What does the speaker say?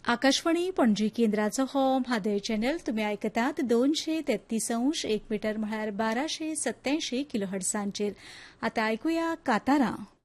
आकाशवाणी पणजी केंद्राचो हो म्हादय चॅनल तुमी आयकतात 233 1 मीटर म्हळ्यार 1287 किलोहर्ट्झांचेर. आतां आयकुया कांतारां.